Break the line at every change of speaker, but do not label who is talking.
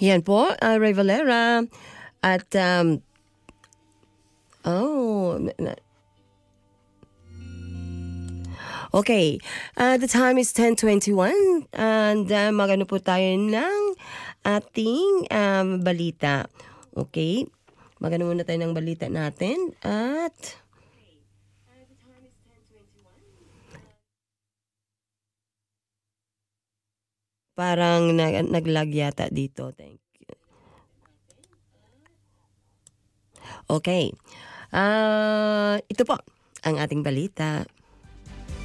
Yan po, Ray Valera. At, okay, the time is 10:21 and magano po tayo ng ating balita. Okay, magano muna tayo ng balita natin at parang naglag yata dito. Thank you. Okay, ito po ang ating balita.